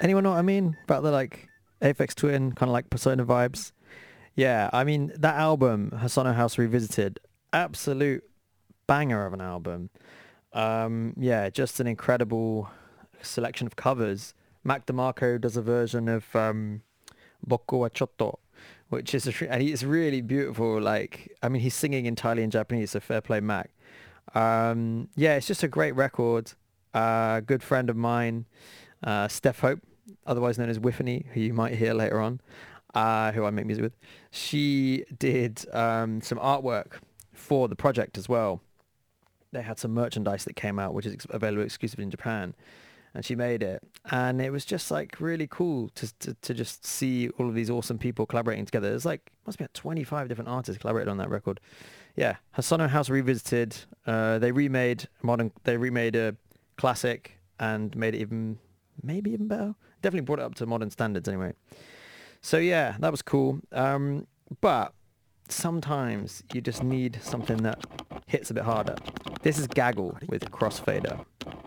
Anyone know what I mean about the like Aphex Twin kind of like Persona vibes? Yeah, I mean that album, Hosono House Revisited, absolute banger of an album. Yeah, just an incredible selection of covers. Mac DeMarco does a version of Bokko wa Chotto, which is and it's really beautiful. Like, I mean, he's singing entirely in Japanese, so fair play, Mac. Yeah, it's just a great record. Good friend of mine, Steph Hope, otherwise known as Whiffany, who you might hear later on, who I make music with. She did some artwork for the project as well. They had some merchandise that came out, which is available exclusively in Japan, and she made it. And it was just like really cool to just see all of these awesome people collaborating together. There's like, must be like 25 different artists collaborated on that record. Yeah, Hosono House Revisited. They remade a classic and made it maybe even better. Definitely brought it up to modern standards anyway. So yeah, that was cool. But sometimes you just need something that hits a bit harder. This is Gaggle with Crossfader.